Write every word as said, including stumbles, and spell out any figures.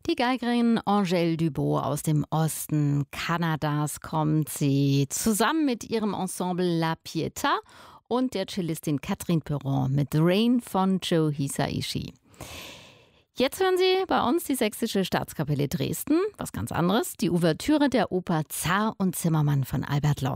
Die Geigerin Angèle Dubos aus dem Osten Kanadas kommt sie zusammen mit ihrem Ensemble La Pietà und der Cellistin Catherine Perron mit The Rain von Joe Hisaishi. Jetzt hören Sie bei uns die Sächsische Staatskapelle Dresden, was ganz anderes, die Ouvertüre der Oper Zar und Zimmermann von Albert Loff.